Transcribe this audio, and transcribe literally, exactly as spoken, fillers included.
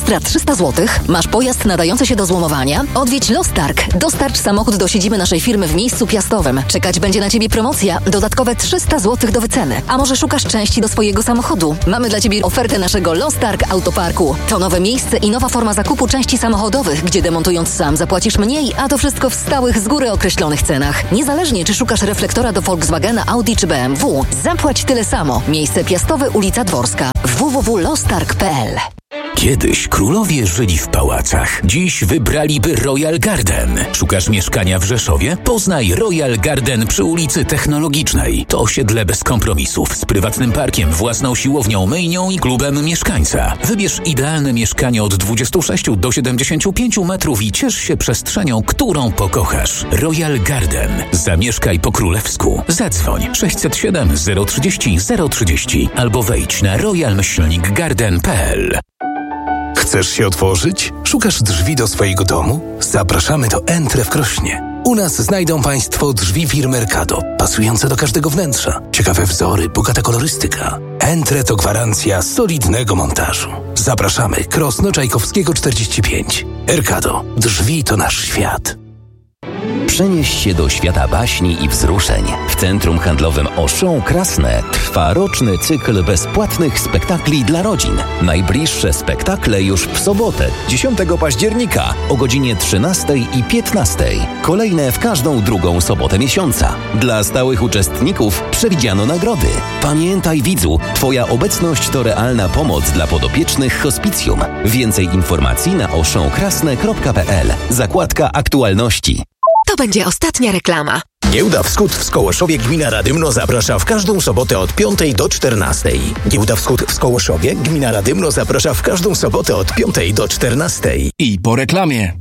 ekstra trzysta złotych, masz pojazd nadający się do złomowania? Odwiedź Lostarg. Dostarcz samochód do siedziby naszej firmy w miejscu Piastowym. Czekać będzie na Ciebie promocja, dodatkowe trzysta złotych do wyceny. A może szukasz części do swojego samochodu? Mamy dla Ciebie ofertę naszego Lostarg Autoparku. To nowe miejsce i nowa forma zakupu części samochodowych, gdzie demontując sam zapłacisz mniej, a to wszystko w stałych, z góry określonych cenach. Niezależnie czy szukasz reflektora do Volkswagena, Audi czy B M W, zapłać tyle samo. Miejsce Piastowe, ulica Dworska. w w w kropka lostarg kropka p l. Kiedyś królowie żyli w pałacach. Dziś wybraliby Royal Garden. Szukasz mieszkania w Rzeszowie? Poznaj Royal Garden przy ulicy Technologicznej. To osiedle bez kompromisów, z prywatnym parkiem, własną siłownią, myjnią i klubem mieszkańca. Wybierz idealne mieszkanie od dwudziestu sześciu do siedemdziesięciu pięciu metrów i ciesz się przestrzenią, którą pokochasz. Royal Garden. Zamieszkaj po królewsku. Zadzwoń sześćset siedem zero trzydzieści zero trzydzieści albo wejdź na royal myślnik garden kropka p l. Chcesz się otworzyć? Szukasz drzwi do swojego domu? Zapraszamy do Entre w Krośnie. U nas znajdą Państwo drzwi firmy Erkado, pasujące do każdego wnętrza. Ciekawe wzory, bogata kolorystyka. Entre to gwarancja solidnego montażu. Zapraszamy. Krosno Czajkowskiego czterdzieści pięć. Erkado. Drzwi to nasz świat. Przenieś się do świata baśni i wzruszeń. W Centrum Handlowym Auchan Krasne trwa roczny cykl bezpłatnych spektakli dla rodzin. Najbliższe spektakle już w sobotę, dziesiątego października o godzinie trzynastej i piętnastej. Kolejne w każdą drugą sobotę miesiąca. Dla stałych uczestników przewidziano nagrody. Pamiętaj, widzu, Twoja obecność to realna pomoc dla podopiecznych hospicjum. Więcej informacji na auchan krasne kropka p l. Zakładka aktualności. To będzie ostatnia reklama. Giełda Wschód w Skołoszowie Gmina Radymno zaprasza w każdą sobotę od piątej do czternastej. Giełda Wschód w Skołoszowie Gmina Radymno zaprasza w każdą sobotę od piątej do czternastej. I po reklamie.